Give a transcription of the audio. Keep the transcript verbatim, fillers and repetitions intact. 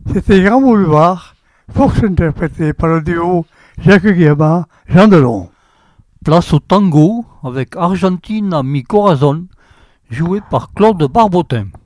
C'était Grand Boulevard, force interprétée par le duo Jacques Guillemard, Jean Delon. Place au tango avec Argentine à mi corazon, joué par Claude Barbotin.